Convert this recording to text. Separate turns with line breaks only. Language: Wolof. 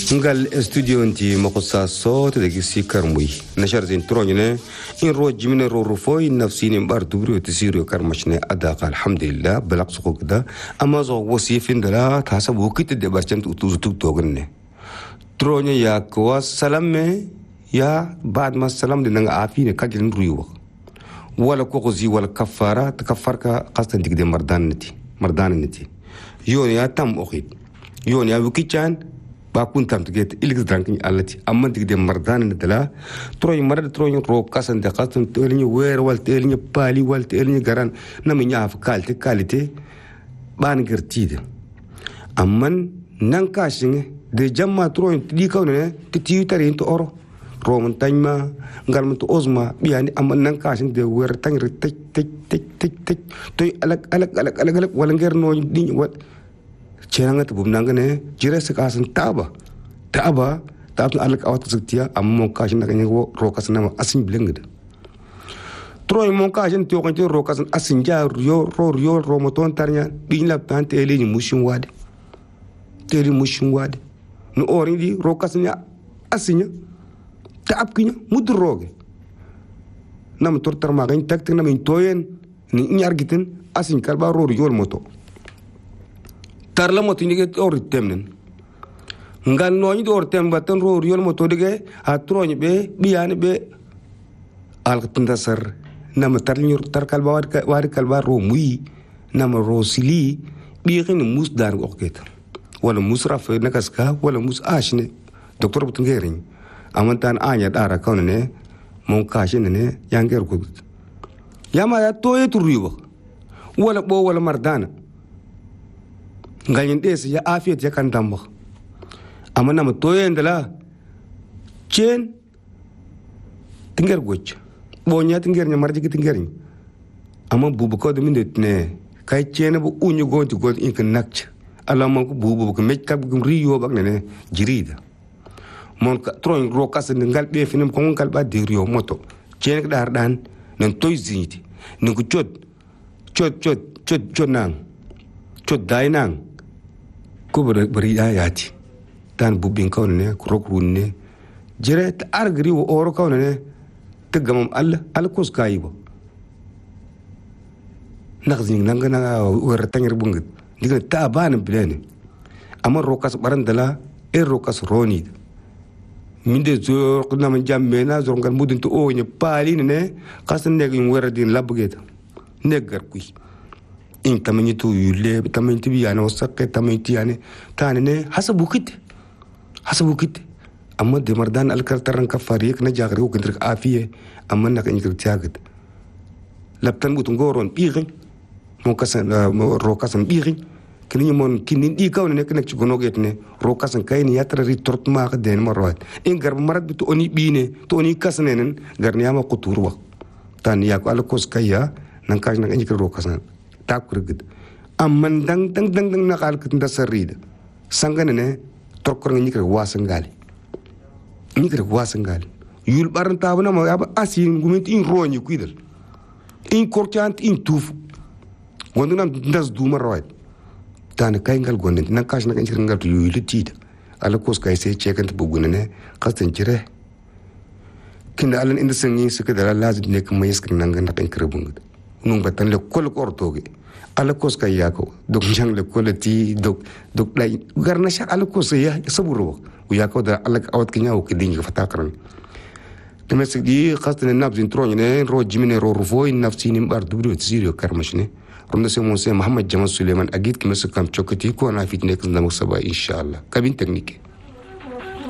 ngal studio nti mokosa so te de sikar muy nashar zin tronyne in ro jimne ro rufo in nafsini bar dubru te siru karmashne ada alhamdulillah balaq suq da amma zo wasifin dala tasabu kit de barcham tu togne tronye ya ko salamme ya baad ma salam de nga afine kadin ruyo wala ko zi wala kafara takaffarka qastan digde mardanati yon ya tam okhid yon ya wukichan ba kuntam tiget ilix drankin allati amma digde mardana dala troy marad troy ro kasan de qastan telni wer wal telni pali wal telni garan nam nyaaf kalite ban gertide amman nan kashin de jamma troy di kawne ti titare to oro roman tanyma ngal to ozma biani amman nan kashin de wer tangri tik toy alak wala nger no di wat cenanga to bum nangane jira se kasan taba alak awat saktia ammo kashin nakanya ro kasan ma asin blengde troy mon kashin to kan ro kasan asin ja ro moton tarnya bin la tante eli mushin wade no ori di ro kasan ya asinya taab kinya mudroge nam tortar ma gain takte nam toyen ni nyar gitin asin kalba ro yol moto tarla moto ni get or temnen ngal no ni dor tem batan ro yol moto dige a troñ be biyani be al tundasar nam tarli tar kalba war kalba ro muy nam ro sili bi xini mus dar oket wala musraf nakaska wala mus ashne docteur butungering amantan anya dara kawnene mon kashin ne yanger ko yama ya toye turiwa wala bo wala mardana ngayin des ya afiyat ya kan damba amana ma toye ndala chen tinger goch bo nya tinger nya marji tinger ni amma bubu ko de mindet ne kay chen bu unyu gonti god in kan nakch alama ko bubu ko mekab gum riyo bak ne jirida mon tron ro kas ngal be finim ko ngal ba de rio moto chen dar dan nan toy ziniti ni ko chot nang dai nang ko bari yati tan bubin ko ne ko rokrun ne jere ta argri wo oro ko ne te gamam al kos kayibo nagzing nangana wer tangir bungit diga ta ban bilene amon rokas barandala rokas roni minde zo kuna man jamme na zo ngal mudin to o nya pali ne kasan ne yin wer din labgeta ne gar kui in tamani to yule tamani tibi yana wasakke tamani tiyane tane ne hasabu kit amma de mardan alkartaran kafari na jagri ko kindir afiye amma na kan kirtiagat laptan butun goron birin mo kasan ro kasan birin kini mon kinin di kaw ne nek ci gonoget ne ro kasan kayni yatra ri tort ma ka den marwat in gar marat bitu oni bine to oni kasnenen gar ne ama qutur wa tan ya ko al kos kayya nan kaj nan ngik ro kasan tak kurgid amman dang na kal kit ndasarida sangane ne torkor ngik wasangali yul baran tabana ma aba asin gumit in roñi kuidal in korchant in tuf wondunam ndas duma rawat tan kay ngal gonde nan kash na ngir ngal tu yuli tida ala kos kay se chekant bugune ne qastan jire kinda alan inda sangi suka dala lazim ne kuma yeskin nan ga nakan kirbung nung batan le kol kortoge ala kos kay yako dok jang le kolati dok lay garna sha ala kos ya saburo yako da ala awat kinya o kidin ga fatakran temesik di qastan nabzin troñne ro jimine ro rufo in nafsini bar dubru tsiro karmashne رمنا سيمون محمد جمال سليمان أكيد كمسك كم شوكتي كون عارفين نكذب مصابة إن شاء الله كابين تكنيكي